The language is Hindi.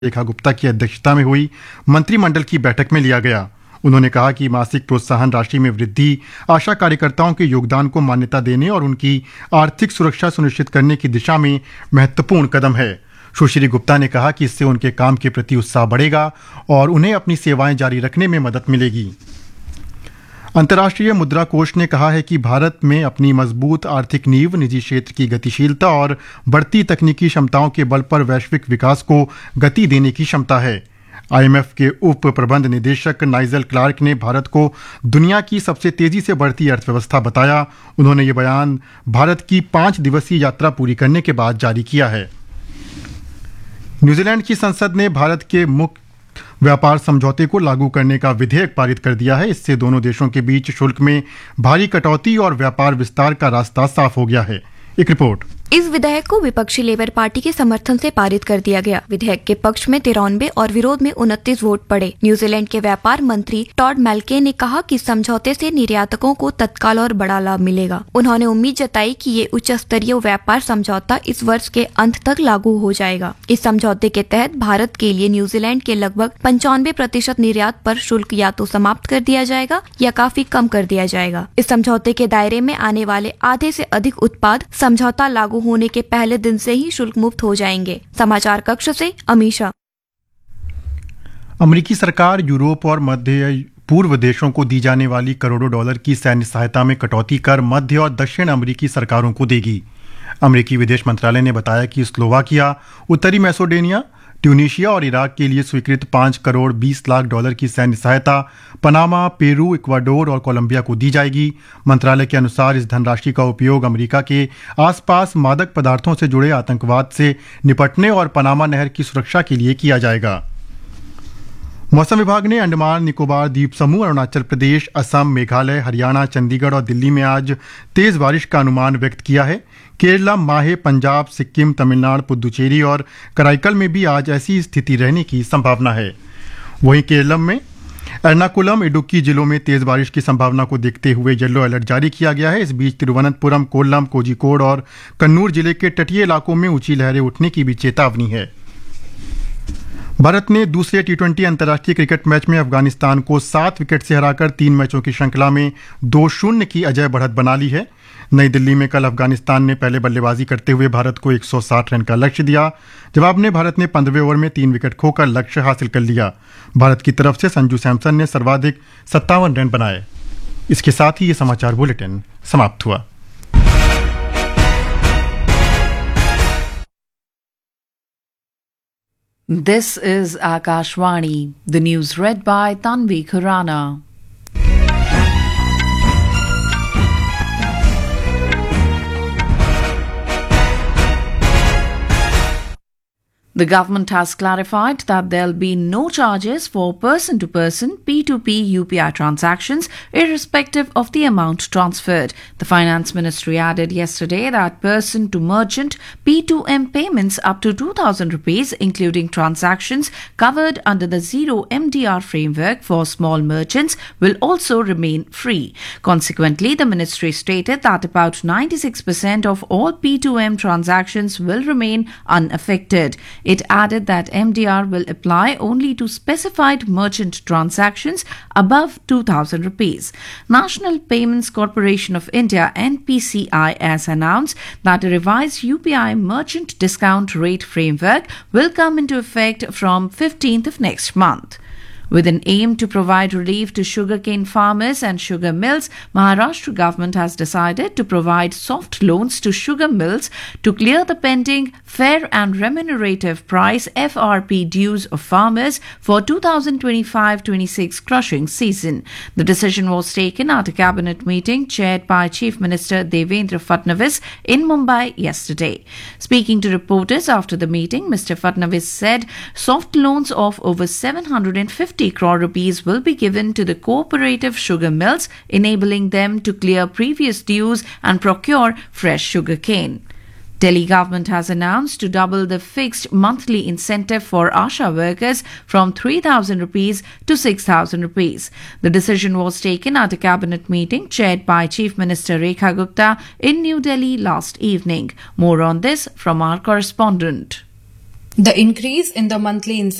रेखा गुप्ता की अध्यक्षता में हुई मंत्रिमंडल की बैठक में लिया गया। उन्होंने कहा कि मासिक प्रोत्साहन राशि में वृद्धि आशा कार्यकर्ताओं के योगदान को मान्यता देने और उनकी आर्थिक सुरक्षा सुनिश्चित करने की दिशा में महत्वपूर्ण कदम है। सुश्री गुप्ता ने कहा कि इससे उनके काम के प्रति उत्साह बढ़ेगा और उन्हें अपनी सेवाएं जारी रखने में मदद मिलेगी। अंतर्राष्ट्रीय मुद्रा कोष ने कहा है कि भारत में अपनी मजबूत आर्थिक नींव, निजी क्षेत्र की गतिशीलता और बढ़ती तकनीकी क्षमताओं के बल पर वैश्विक विकास को गति देने की क्षमता है। आईएमएफ के उप प्रबंध निदेशक नाइजल क्लार्क ने भारत को दुनिया की सबसे तेजी से बढ़ती अर्थव्यवस्था बताया। उन्होंने ये बयान भारत की 5 दिवसीय यात्रा पूरी करने के बाद जारी किया है। न्यूजीलैंड की संसद ने भारत के मुक्त व्यापार समझौते को लागू करने का विधेयक पारित कर दिया है। इससे दोनों देशों के बीच शुल्क में भारी कटौती और व्यापार विस्तार का रास्ता साफ हो गया है। एक रिपोर्ट। इस विधेयक को विपक्षी लेबर पार्टी के समर्थन से पारित कर दिया गया। विधेयक के पक्ष में 93 और विरोध में 29 वोट पड़े। न्यूजीलैंड के व्यापार मंत्री टॉड मैल्के ने कहा कि समझौते से निर्यातकों को तत्काल और बड़ा लाभ मिलेगा। उन्होंने उम्मीद जताई कि ये उच्च स्तरीय व्यापार समझौता इस वर्ष के अंत तक लागू हो जाएगा। इस समझौते के तहत भारत के लिए न्यूजीलैंड के लगभग 95% निर्यात पर शुल्क या तो समाप्त कर दिया जाएगा या काफी कम कर दिया जाएगा। इस समझौते के दायरे में आने वाले आधे से अधिक उत्पाद समझौता लागू होने के पहले दिन से ही शुल्क मुक्त हो जाएंगे। समाचार कक्ष से अमीशा। अमेरिकी सरकार यूरोप और मध्य पूर्व देशों को दी जाने वाली करोड़ों डॉलर की सैन्य सहायता में कटौती कर मध्य और दक्षिण अमेरिकी सरकारों को देगी। अमेरिकी विदेश मंत्रालय ने बताया कि स्लोवाकिया, उत्तरी मैसेडोनिया, ट्यूनीशिया और इराक के लिए स्वीकृत 5 करोड़ 20 लाख डॉलर की सैन्य सहायता पनामा, पेरू, इक्वाडोर और कोलंबिया को दी जाएगी। मंत्रालय के अनुसार इस धनराशि का उपयोग अमेरिका के आसपास मादक पदार्थों से जुड़े आतंकवाद से निपटने और पनामा नहर की सुरक्षा के लिए किया जाएगा। मौसम विभाग ने अंडमान निकोबार द्वीप समूह, अरुणाचल प्रदेश, असम, मेघालय, हरियाणा, चंडीगढ़ और दिल्ली में आज तेज बारिश का अनुमान व्यक्त किया है। केरला, माहे, पंजाब, सिक्किम, तमिलनाडु, पुदुचेरी और कराईकल में भी आज ऐसी स्थिति रहने की संभावना है। वहीं केरलम में एर्नाकुलम, इडुक्की जिलों में तेज बारिश की संभावना को देखते हुए येलो अलर्ट जारी किया गया है। इस बीच तिरुवनंतपुरम, कोल्लम, कोझिकोड और कन्नूर जिले के तटीय इलाकों में ऊंची लहरें उठने की भी चेतावनी है। भारत ने दूसरे टी20 अंतर्राष्ट्रीय क्रिकेट मैच में अफगानिस्तान को 7 विकेट से हराकर 3 मैचों की श्रृंखला में 2-0 की अजय बढ़त बना ली है। नई दिल्ली में कल अफगानिस्तान ने पहले बल्लेबाजी करते हुए भारत को 160 रन का लक्ष्य दिया। जवाब में भारत ने 15वें ओवर में 3 विकेट खोकर लक्ष्य हासिल कर लिया। भारत की तरफ से संजू सैमसन ने सर्वाधिक 57 रन बनाए। इसके साथ ही ये समाचार बुलेटिन समाप्त हुआ। This is Akashvani, the news read by Tanvi Khurana. The government has clarified that there'll be no charges for person-to-person P2P UPI transactions, irrespective of the amount transferred. The Finance Ministry added yesterday that person-to-merchant P2M payments up to 2,000 rupees, including transactions covered under the Zero MDR framework for small merchants, will also remain free. Consequently, the ministry stated that about 96% of all P2M transactions will remain unaffected. It added that MDR will apply only to specified merchant transactions above 2,000 rupees. National Payments Corporation of India (NPCI) has announced that a revised UPI merchant discount rate framework will come into effect from 15th of next month. With an aim to provide relief to sugarcane farmers and sugar mills, Maharashtra government has decided to provide soft loans to sugar mills to clear the pending fair and remunerative price FRP dues of farmers for 2025-26 crushing season. The decision was taken at a cabinet meeting chaired by Chief Minister Devendra Fadnavis in Mumbai yesterday. Speaking to reporters after the meeting, Mr. Fadnavis said soft loans of over 750 crore rupees will be given to the cooperative sugar mills, enabling them to clear previous dues and procure fresh sugarcane. Delhi government has announced to double the fixed monthly incentive for ASHA workers from 3,000 rupees to 6,000 rupees. The decision was taken at a cabinet meeting chaired by Chief Minister Rekha Gupta in New Delhi last evening. More on this from our correspondent. The increase in the monthly